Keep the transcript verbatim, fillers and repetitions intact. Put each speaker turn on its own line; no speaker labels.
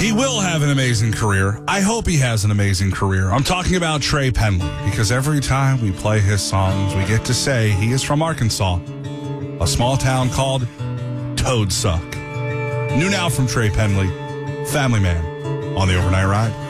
He will have an amazing career. I hope he has an amazing career. I'm talking about Trey Penley, because every time we play his songs, we get to say he is from Arkansas, a small town called Toadsuck. New now from Trey Penley, Family Man, on the Overnight Ride.